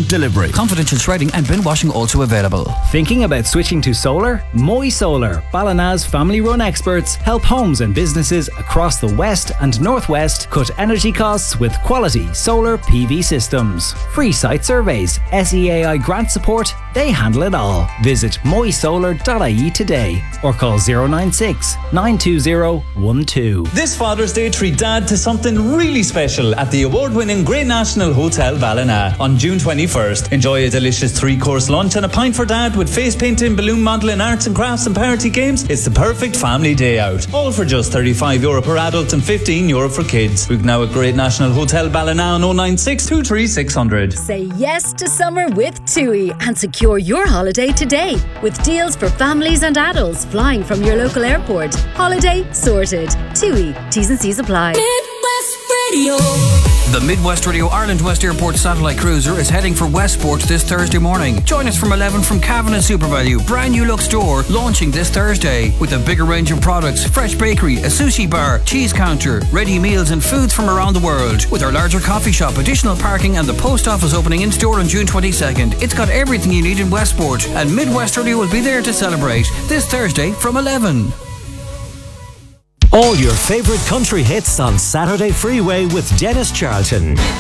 prompt delivery. Confidential shredding and bin washing also available. Thinking about switching to solar? Moy Solar, Ballina's family-run experts, help homes and businesses across the west and northwest cut energy costs with quality solar PV systems. Free site surveys, SEAI grant support, they handle it all. Visit moysolar.ie today or call 096 920 12. This Father's Day, treat Dad to something really special at the award-winning Great National Hotel Ballina on June 21st. Enjoy a delicious 3-course lunch and a pint for Dad with face painting, balloon modelling, arts and crafts and party games. It's the perfect family day out. All for just €35 per adult and €15 for kids. Book now at Great National Hotel Ballina on 096 23 600. Say yes to summer with TUI and secure your holiday today with deals for families and adults flying from your local airport. Holiday sorted. TUI. T's and C's apply. Midwest Radio. The Midwest Radio Ireland West Airport satellite cruiser is heading for Westport this Thursday morning. Join us from 11 from Cavan and SuperValue, brand new look store, launching this Thursday with a bigger range of products, fresh bakery, a sushi bar, cheese counter, ready meals and foods from around the world. With our larger coffee shop, additional parking and the post office opening in store on June 22nd. It's got everything you need in Westport, and Midwest Radio will be there to celebrate this Thursday from 11. All your favourite country hits on Saturday Freeway with Dennis Charlton.